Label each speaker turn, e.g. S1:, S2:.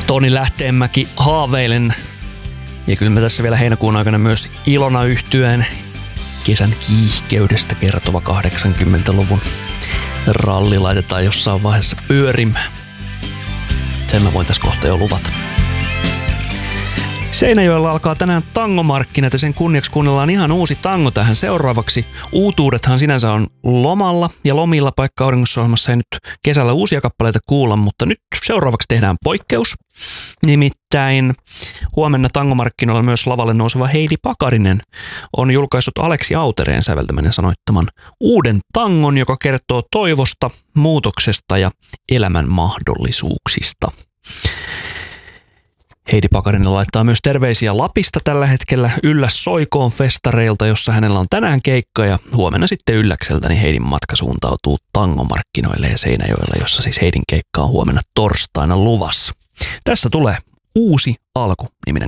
S1: Toni Lähteenmäki haaveilen. Ja kyllä me tässä vielä heinäkuun aikana myös Ilona yhtyen kesän kiihkeydestä kertova 80-luvun ralli laitetaan jossain vaiheessa pyörimään. Sen mä voin tässä kohta jo luvata. Seinäjoella alkaa tänään tangomarkkinat ja sen kunniaksi kuunnellaan ihan uusi tango tähän seuraavaksi. Uutuudethan sinänsä on lomalla ja lomilla paikka auringossa-ohjelmassa ei nyt kesällä uusia kappaleita kuulla, mutta nyt seuraavaksi tehdään poikkeus. Nimittäin huomenna tangomarkkinoilla myös lavalle nouseva Heidi Pakarinen on julkaissut Aleksi Autereen säveltämän ja sanoittaman uuden tangon, joka kertoo toivosta, muutoksesta ja elämän mahdollisuuksista. Heidi Pakarinen laittaa myös terveisiä Lapista tällä hetkellä Ylläs soikoon festareilta, jossa hänellä on tänään keikka ja huomenna sitten Ylläkseltä niin Heidin matka suuntautuu tangomarkkinoille ja Seinäjoella, jossa siis Heidin keikka on huomenna torstaina luvassa. Tässä tulee Uusi alku -niminen